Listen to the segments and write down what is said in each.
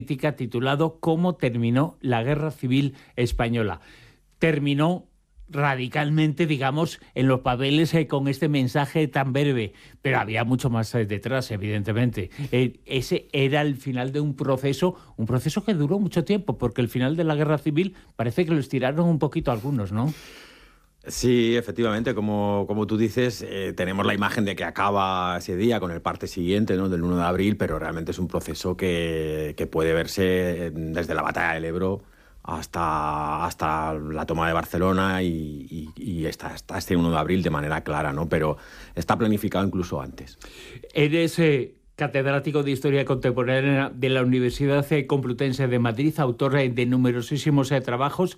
titulado ¿Cómo terminó la Guerra Civil Española? Terminó radicalmente, digamos, en los papeles con este mensaje tan breve, pero había mucho más detrás, evidentemente. Ese era el final de un proceso que duró mucho tiempo, porque el final de la Guerra Civil parece que lo estiraron un poquito algunos, ¿no? Sí, efectivamente, como tú dices, tenemos la imagen de que acaba ese día con el parte siguiente, ¿no?, del 1 de abril, pero realmente es un proceso que puede verse desde la batalla del Ebro hasta la toma de Barcelona y hasta este 1 de abril de manera clara, ¿no? Pero está planificado incluso antes. Eres catedrático de Historia Contemporánea de la Universidad Complutense de Madrid, autor de numerosísimos trabajos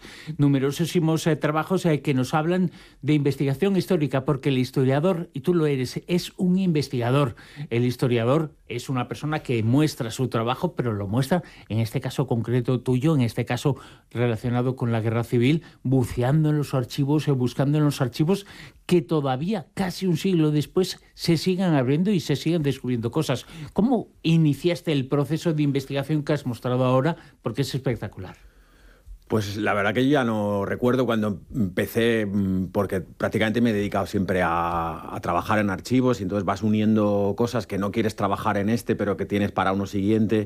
que nos hablan de investigación histórica, porque el historiador, y tú lo eres, es un investigador. El historiador es una persona que muestra su trabajo, pero lo muestra, en este caso concreto tuyo, en este caso relacionado con la Guerra Civil, buceando en los archivos, buscando en los archivos que todavía, casi un siglo después, se sigan abriendo y se sigan descubriendo cosas. ¿Cómo iniciaste el proceso de investigación que has mostrado ahora? Porque es espectacular. Pues la verdad que yo ya no recuerdo cuando empecé, porque prácticamente me he dedicado siempre a trabajar en archivos y entonces vas uniendo cosas que no quieres trabajar en pero que tienes para uno siguiente,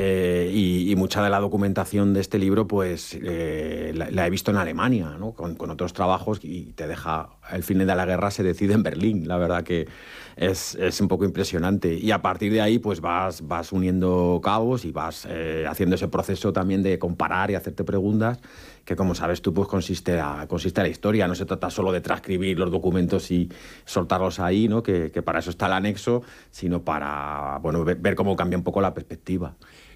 y mucha de la documentación de este libro pues la he visto en Alemania, ¿no?, con otros trabajos, y te deja el final de la guerra se decide en Berlín. La verdad que es un poco impresionante, y a partir de ahí pues vas uniendo cabos y vas haciendo ese proceso también de comparar y hacerte preguntas, que como sabes tú pues consiste la historia. No se trata solo de transcribir los documentos y soltarlos ahí, ¿no?, que para eso está el anexo, sino para ver cómo cambia un poco la perspectiva.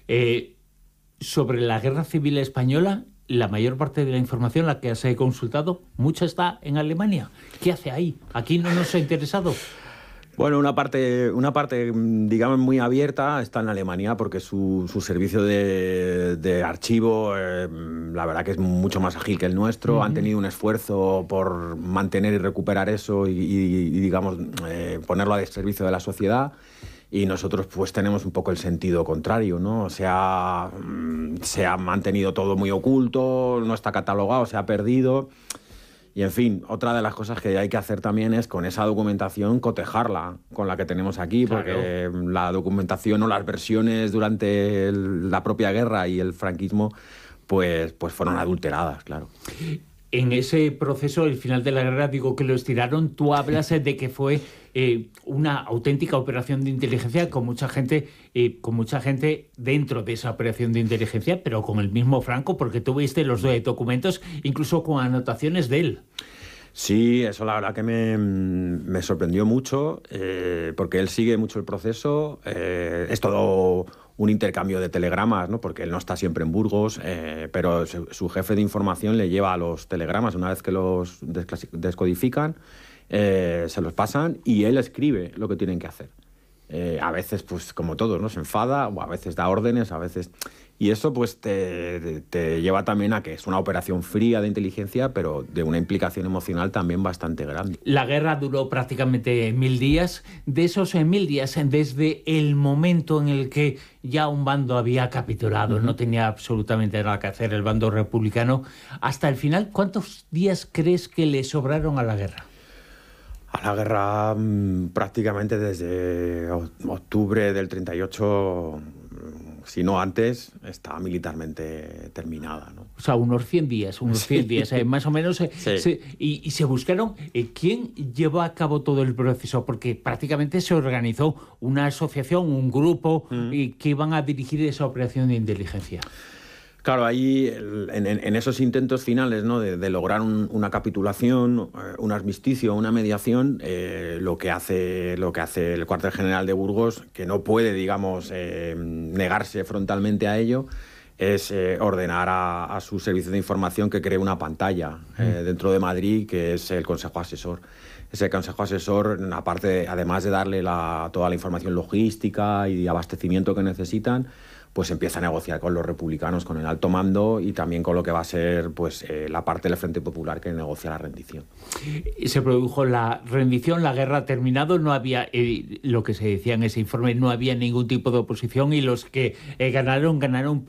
Sobre la Guerra Civil Española, la mayor parte de la información, la que has consultado, mucha está en Alemania. ¿Qué hace ahí? ¿Aquí no nos ha interesado? Bueno, una parte, digamos, muy abierta está en Alemania, porque su servicio de archivo, la verdad que es mucho más ágil que el nuestro. Uh-huh. Han tenido un esfuerzo por mantener y recuperar eso y digamos, ponerlo al servicio de la sociedad. Y nosotros pues tenemos un poco el sentido contrario, ¿no? Se ha mantenido todo muy oculto, no está catalogado, se ha perdido. Y en fin, otra de las cosas que hay que hacer también es con esa documentación cotejarla con la que tenemos aquí, claro, porque la documentación o las versiones durante la propia guerra y el franquismo pues fueron adulteradas, claro. En ese proceso, el final de la guerra, digo que lo estiraron, tú hablas de que fue una auténtica operación de inteligencia con mucha gente dentro de esa operación de inteligencia, pero con el mismo Franco, porque tú viste los documentos, incluso con anotaciones de él. Sí, eso la verdad que me sorprendió mucho, porque él sigue mucho el proceso. Es todo un intercambio de telegramas, ¿no?, porque él no está siempre en Burgos, pero su jefe de información le lleva los telegramas. Una vez que los descodifican, se los pasan y él escribe lo que tienen que hacer. A veces, pues como todos, ¿no?, se enfada, o a veces da órdenes, a veces... Y eso pues te lleva también a que es una operación fría de inteligencia, pero de una implicación emocional también bastante grande. La guerra duró prácticamente 1000 días. De esos 1000 días, desde el momento en el que ya un bando había capitulado, no tenía absolutamente nada que hacer el bando republicano, hasta el final, ¿cuántos días crees que le sobraron a la guerra? A la guerra prácticamente desde octubre del 38... si no antes, está militarmente terminada, ¿no? O sea, unos 100 días, más o menos. Sí. Y se buscaron quién llevó a cabo todo el proceso, porque prácticamente se organizó una asociación, un grupo, que iban a dirigir esa operación de inteligencia. Claro, ahí en esos intentos finales, ¿no?, de lograr una capitulación, un armisticio, una mediación, lo que hace el cuartel general de Burgos, que no puede, digamos, negarse frontalmente a ello, es ordenar a su servicio de información que cree una pantalla dentro de Madrid, que es el Consejo Asesor. Ese Consejo Asesor, además de darle toda la información logística y de abastecimiento que necesitan, pues empieza a negociar con los republicanos, con el alto mando y también con lo que va a ser pues la parte del Frente Popular que negocia la rendición. Se produjo la rendición, la guerra ha terminado, no había, lo que se decía en ese informe, no había ningún tipo de oposición y los que ganaron